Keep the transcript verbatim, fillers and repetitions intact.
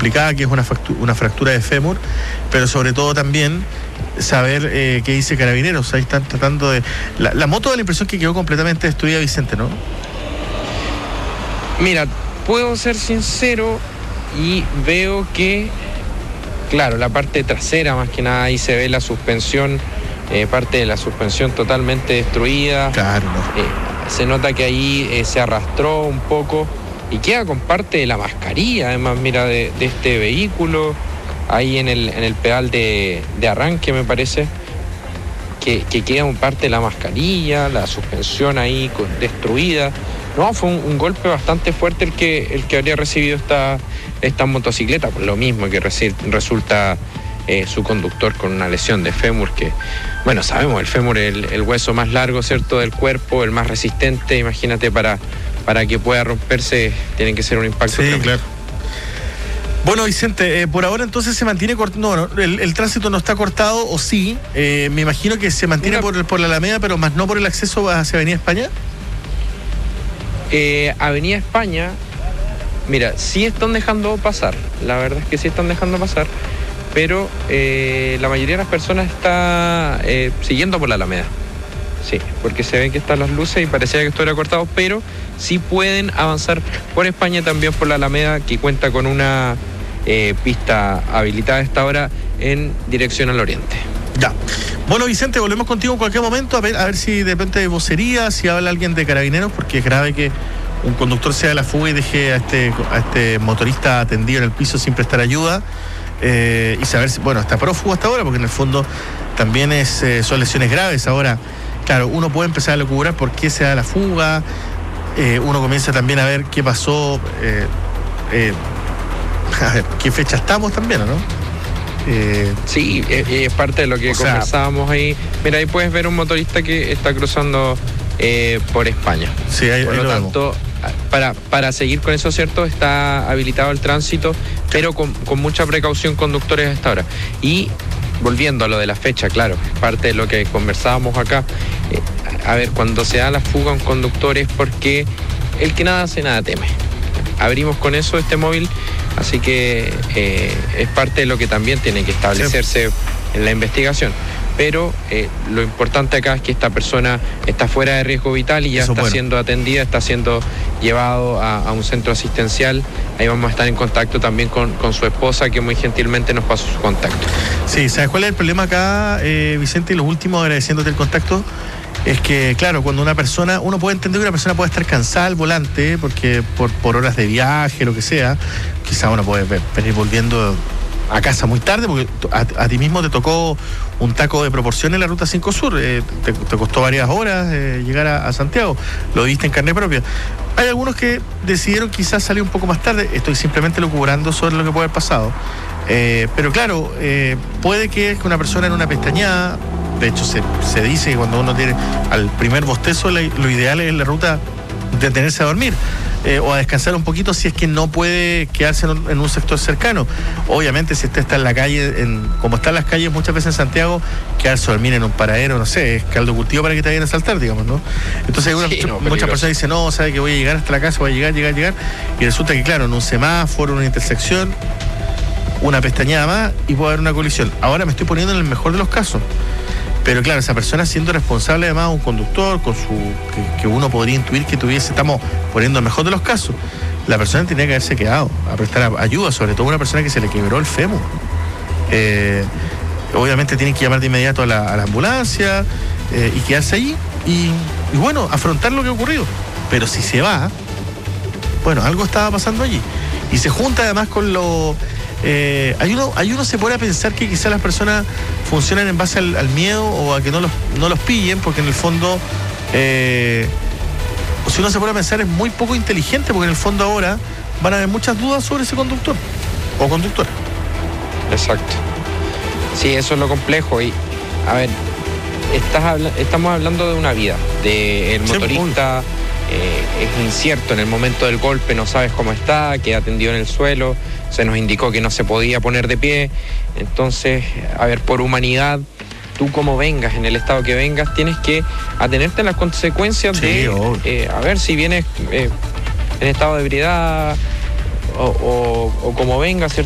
complicada, que es una, fractura, una fractura de fémur, pero sobre todo también saber eh, qué dice Carabineros. Ahí están tratando de... La, la moto da la impresión que quedó completamente destruida, Vicente, ¿no? Mira, puedo ser sincero y veo que, claro, la parte trasera más que nada, ahí se ve la suspensión, eh, parte de la suspensión totalmente destruida. Claro, no. Eh, se nota que ahí eh, se arrastró un poco y queda con parte de la mascarilla, además, mira, de, de este vehículo, ahí en el, en el pedal de, de arranque, me parece, que, que queda un parte de la mascarilla, la suspensión ahí con, destruida. No, fue un, un golpe bastante fuerte el que, el que habría recibido esta, esta motocicleta, por lo mismo que reci, resulta eh, su conductor con una lesión de fémur, que, bueno, sabemos, el fémur es el, el hueso más largo, ¿cierto?, del cuerpo, el más resistente. Imagínate, para, para que pueda romperse, tiene que ser un impacto. Sí, tremendo. Claro. Bueno, Vicente, eh, por ahora entonces se mantiene cortado. No, no, el, el tránsito no está cortado, o sí, eh, me imagino que se mantiene Una... por, por la Alameda, pero más no por el acceso hacia Avenida España. Eh, Avenida España, mira, sí están dejando pasar, la verdad es que sí están dejando pasar, pero eh, la mayoría de las personas está eh, siguiendo por la Alameda, sí, porque se ven que están las luces y parecía que esto era cortado, pero sí pueden avanzar por España, también por la Alameda, que cuenta con una eh, pista habilitada a esta hora en dirección al oriente. Ya. Bueno, Vicente, volvemos contigo en cualquier momento a ver, a ver si de repente hay vocería, si habla alguien de Carabineros, porque es grave que un conductor se dé la fuga y deje a este, a este motorista tendido en el piso sin prestar ayuda, eh, y saber si, bueno, está prófugo hasta ahora, porque en el fondo también es, eh, son lesiones graves. Ahora, claro, uno puede empezar a locubrar por qué se da la fuga, eh, uno comienza también a ver qué pasó, eh, eh, a ver, qué fecha estamos también, ¿no? Eh, sí, es, es parte de lo que conversábamos sea, ahí. Mira, ahí puedes ver un motorista que está cruzando eh, por España. Sí, ahí, por ahí lo, lo tanto, vemos. Para, para seguir con eso, ¿cierto? Está habilitado el tránsito, pero con, con mucha precaución, conductores hasta ahora. Y volviendo a lo de la fecha, claro, es parte de lo que conversábamos acá. Eh, a ver, cuando se da la fuga a un conductor es porque el que nada hace, nada teme. Abrimos con eso este móvil, así que eh, es parte de lo que también tiene que establecerse sí. en la investigación. Pero eh, lo importante acá es que esta persona está fuera de riesgo vital y ya eso está bueno. siendo atendida, está siendo llevado a, a un centro asistencial. Ahí vamos a estar en contacto también con, con su esposa, que muy gentilmente nos pasó su contacto. Sí, ¿sabes cuál es el problema acá, eh, Vicente? Y lo último, agradeciéndote el contacto, es que, claro, cuando una persona, uno puede entender que una persona puede estar cansada al volante, porque por, por horas de viaje, lo que sea, quizá uno puede venir volviendo a casa muy tarde, porque a, a ti mismo te tocó un taco de proporción en la Ruta cinco Sur, eh, te, te costó varias horas eh, llegar a, a Santiago, lo viste en carne propia. Hay algunos que decidieron quizás salir un poco más tarde, estoy simplemente lucubrando sobre lo que puede haber pasado, eh, pero claro, eh, puede que una persona en una pestañada, de hecho se, se dice que cuando uno tiene al primer bostezo, la, lo ideal es en la ruta detenerse a dormir. Eh, o a descansar un poquito si es que no puede quedarse en un, en un sector cercano. Obviamente, si usted está en la calle, en, como están las calles muchas veces en Santiago, quedarse a dormir en un paradero, no sé, es caldo cultivo para que te vayan a saltar, digamos, ¿no? Entonces, una, sí, no, muchas personas dicen, no, sabe que voy a llegar hasta la casa, voy a llegar, llegar, llegar, y resulta que, claro, en un semáforo, en una intersección, una pestañada más y puede haber una colisión. Ahora me estoy poniendo en el mejor de los casos. Pero claro, esa persona siendo responsable además un conductor, con su que, que uno podría intuir que tuviese, estamos poniendo el mejor de los casos, la persona tenía que haberse quedado a prestar ayuda, sobre todo una persona que se le quebró el fémur. Eh, obviamente tienen que llamar de inmediato a la, a la ambulancia eh, y quedarse ahí y, y bueno, afrontar lo que ha ocurrido. Pero si se va, bueno, algo estaba pasando allí. Y se junta además con lo... Eh, hay uno hay uno se pone a pensar que quizás las personas funcionan en base al, al miedo o a que no los, no los pillen, porque en el fondo eh, o si uno se pone a pensar es muy poco inteligente, porque en el fondo ahora van a haber muchas dudas sobre ese conductor o conductora. Exacto. Sí, eso es lo complejo. Y a ver, estás habla- estamos hablando de una vida, de el motorista eh, es incierto en el momento del golpe, no sabes cómo está, queda tendido en el suelo, se nos indicó que no se podía poner de pie. Entonces, a ver, por humanidad, tú como vengas, en el estado que vengas, tienes que atenerte a las consecuencias sí, de, eh, a ver, si vienes eh, en estado de ebriedad o, o, o como vengas, ¿cierto?